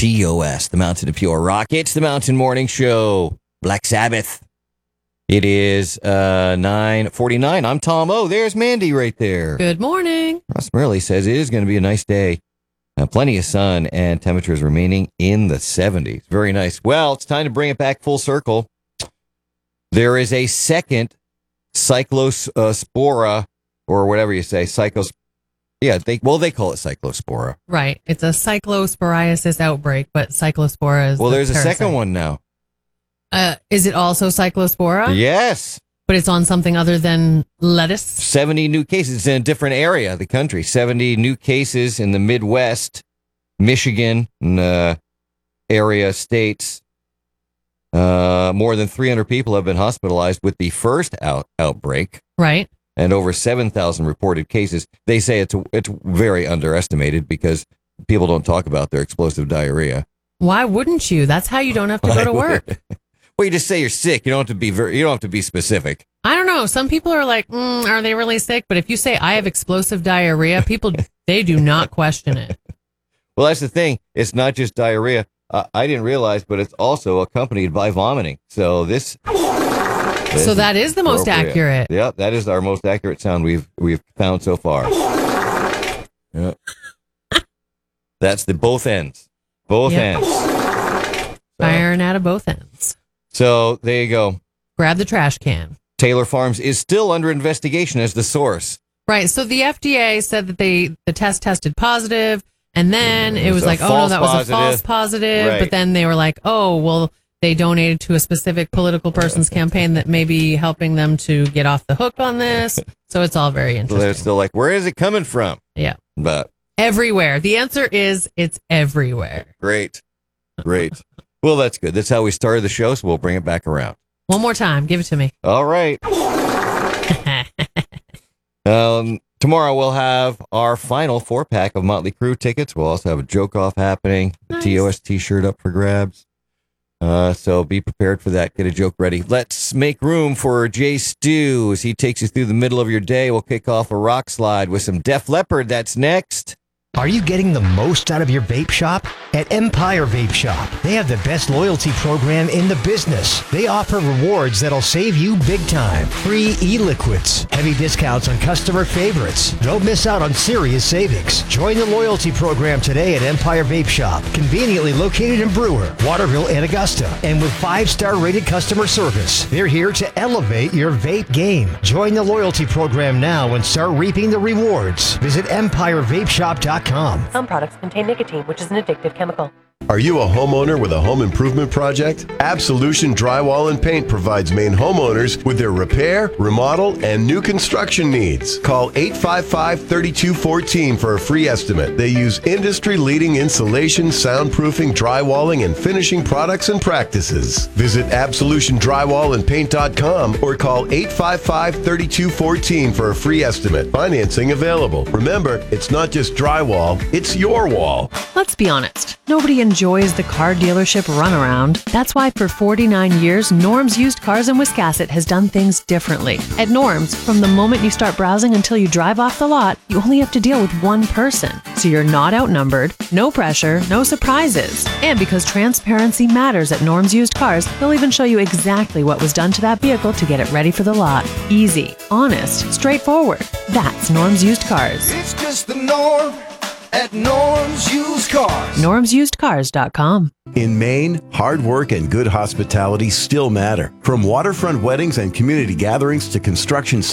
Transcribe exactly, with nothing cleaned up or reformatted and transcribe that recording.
T O S, the Mountain of Pure Rock. It's the Mountain Morning Show. Black Sabbath. It is uh, nine forty-nine. I'm Tom O. There's Mandy right there. Good morning. Ross Morley says it is going to be a nice day. Uh, plenty of sun and temperatures remaining in the seventies. Very nice. Well, it's time to bring it back full circle. There is a second cyclospora, or whatever you say, cyclos. Yeah, they well they call it cyclospora. Right. It's a cyclosporiasis outbreak, but cyclospora is Well, the there's parasite. a second one now. Uh, is it also cyclospora? Yes. But it's on something other than lettuce? seventy new cases. It's in a different area of the country. seventy new cases in the Midwest, Michigan, and, uh, area states. Uh, more than three hundred people have been hospitalized with the first out- outbreak. Right. And over seven thousand reported cases. They say it's it's very underestimated because people don't talk about their explosive diarrhea. Why wouldn't you? That's how you don't have to go to work. Well, you just say you're sick. You don't have to be very. You don't have to be specific. I don't know. Some people are like, mm, are they really sick? But if you say I have explosive diarrhea, people, they do not question it. Well, that's the thing. It's not just diarrhea. Uh, I didn't realize, but it's also accompanied by vomiting. So this. So that is the most accurate. Yep, that is our most accurate sound we've we've found so far. Yep. That's the both ends. Both Yep. ends. So, Firing out of both ends. so there you go. Grab the trash can. Taylor Farms is still under investigation as the source. Right. So the F D A said that they the test tested positive, and then it It was, was a like, oh no, false that was positive. a false positive. Right. But then they were like, oh well, they donated to a specific political person's campaign that may be helping them to get off the hook on this. So it's all very So interesting. they're still like, where is it coming from? Yeah. But Everywhere. The answer is it's everywhere. great, great. Well, that's good. That's how we started the show, so we'll bring it back around. One more time. Give it to me. All right. Um, tomorrow we'll have our final four pack of Motley Crue tickets. We'll also have a joke off happening. The Nice. T O S t-shirt up for grabs. Uh, so be prepared for that. Get a joke ready. Let's make room for Jay Stu as he takes you through the middle of your day. We'll kick off a rock slide with some Def Leppard. That's next. Are you getting the most out of your vape shop? At Empire Vape Shop, they have the best loyalty program in the business. They offer rewards that'll save you big time. Free e-liquids, heavy discounts on customer favorites. Don't miss out on serious savings. Join the loyalty program today at Empire Vape Shop, conveniently located in Brewer, Waterville, and Augusta. And with five-star rated customer service, they're here to elevate your vape game. Join the loyalty program now and start reaping the rewards. Visit empire vape shop dot com. Some products contain nicotine, which is an addictive chemical. Are you a homeowner with a home improvement project? Absolution Drywall and Paint provides Maine homeowners with their repair, remodel, and new construction needs. Call eight five five, three two one four for a free estimate. They use industry-leading insulation, soundproofing, drywalling, and finishing products and practices. Visit absolution drywall and paint dot com or call eight five five, three two one four for a free estimate. Financing available. Remember, it's not just drywall, it's your wall. Let's be honest. Nobody enjoys the car dealership runaround. That's why for forty-nine years, Norm's Used Cars in Wiscasset has done things differently. At Norm's, from the moment you start browsing until you drive off the lot, you only have to deal with one person. So you're not outnumbered, no pressure, no surprises. And because transparency matters at Norm's Used Cars, they'll even show you exactly what was done to that vehicle to get it ready for the lot. Easy, honest, straightforward. That's Norm's Used Cars. It's just the norm at Norm's Used Cars. norms used cars dot com. In Maine, hard work and good hospitality still matter. From waterfront weddings and community gatherings to construction